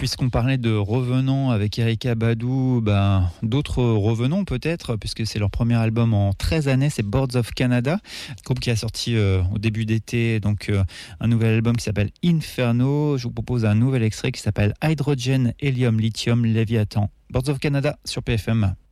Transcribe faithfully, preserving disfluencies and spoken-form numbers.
puisqu'on parlait de revenants avec Erykah Badu, ben, d'autres revenants peut-être, puisque c'est leur premier album en treize années, c'est Boards of Canada, groupe qui a sorti euh, au début d'été, donc euh, un nouvel album qui s'appelle Inferno. Je vous propose un nouvel extrait qui s'appelle Hydrogen, Helium, Lithium, Léviathan. Boards of Canada sur P F M.